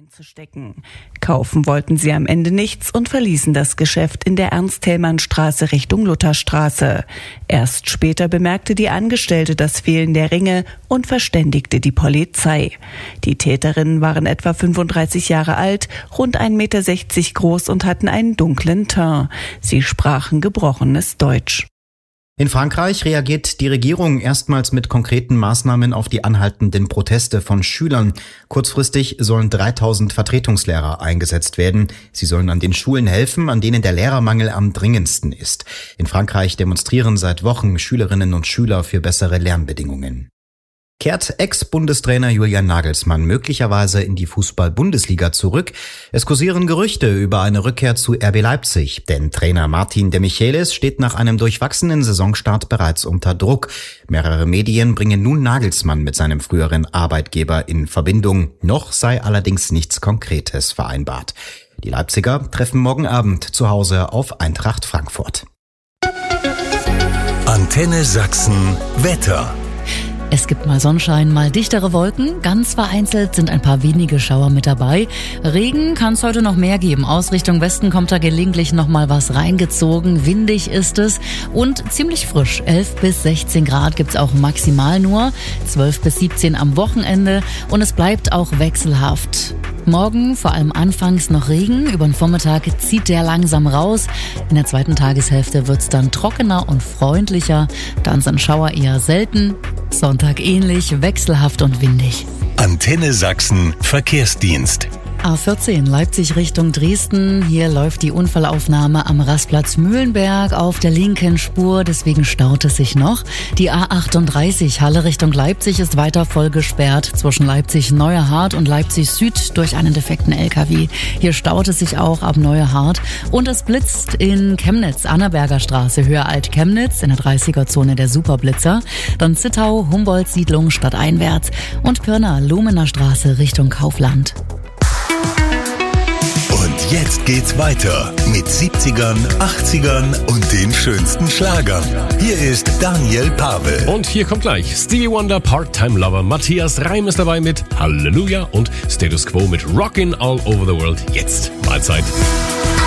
einzustecken. Kaufen wollten sie am Ende nichts und verließen das Geschäft in der Ernst-Thälmann-Straße Richtung Lutherstraße. Erst später bemerkte die Angestellte das Fehlen der Ringe und verständigte die Polizei. Die Täterinnen waren etwa 35 Jahre alt, rund 1,60 Meter groß und hatten einen dunklen Teint. Sie sprachen gebrochenes Deutsch. In Frankreich reagiert die Regierung erstmals mit konkreten Maßnahmen auf die anhaltenden Proteste von Schülern. Kurzfristig sollen 3000 Vertretungslehrer eingesetzt werden. Sie sollen an den Schulen helfen, an denen der Lehrermangel am dringendsten ist. In Frankreich demonstrieren seit Wochen Schülerinnen und Schüler für bessere Lernbedingungen. Kehrt Ex-Bundestrainer Julian Nagelsmann möglicherweise in die Fußball-Bundesliga zurück? Es kursieren Gerüchte über eine Rückkehr zu RB Leipzig, denn Trainer Martin de Michelis steht nach einem durchwachsenen Saisonstart bereits unter Druck. Mehrere Medien bringen nun Nagelsmann mit seinem früheren Arbeitgeber in Verbindung. Noch sei allerdings nichts Konkretes vereinbart. Die Leipziger treffen morgen Abend zu Hause auf Eintracht Frankfurt. Antenne Sachsen Wetter. Es gibt mal Sonnenschein, mal dichtere Wolken. Ganz vereinzelt sind ein paar wenige Schauer mit dabei. Regen kann es heute noch mehr geben. Aus Richtung Westen kommt da gelegentlich noch mal was reingezogen. Windig ist es und ziemlich frisch. 11 bis 16 Grad gibt's auch maximal nur. 12 bis 17 am Wochenende. Und es bleibt auch wechselhaft. Morgen vor allem anfangs noch Regen. Über den Vormittag zieht der langsam raus. In der zweiten Tageshälfte wird's dann trockener und freundlicher. Dann sind Schauer eher selten. Sonntag ähnlich, wechselhaft und windig. Antenne Sachsen Verkehrsdienst. A14 Leipzig Richtung Dresden. Hier läuft die Unfallaufnahme am Rastplatz Mühlenberg auf der linken Spur, deswegen staut es sich noch. Die A38 Halle Richtung Leipzig ist weiter voll gesperrt zwischen Leipzig-Neuerhardt und Leipzig Süd durch einen defekten LKW. Hier staut es sich auch ab Neuerhardt und es blitzt in Chemnitz, Annaberger Straße, Höhe Alt-Chemnitz in der 30er-Zone der Superblitzer. Dann Zittau, Humboldt-Siedlung stadteinwärts und Pirna, Lumener Straße Richtung Kaufland. Und jetzt geht's weiter mit 70ern, 80ern und den schönsten Schlagern. Hier ist Daniel Pavel. Und hier kommt gleich Stevie Wonder, Part-Time Lover. Matthias Reim ist dabei mit Halleluja und Status Quo mit Rockin' All Over the World. Jetzt Mahlzeit.